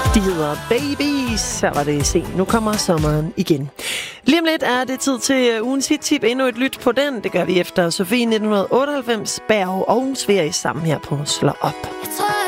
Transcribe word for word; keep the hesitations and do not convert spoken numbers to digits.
De hedder Babies. Så var det sent. Nu kommer sommeren igen. Lige om lidt er det tid til ugens hit-tip. Endnu et lyt på den. Det gør vi efter Sofie nitten otteoghalvfems, Berg og Sverige sammen her på Slå Op. Jeg tror,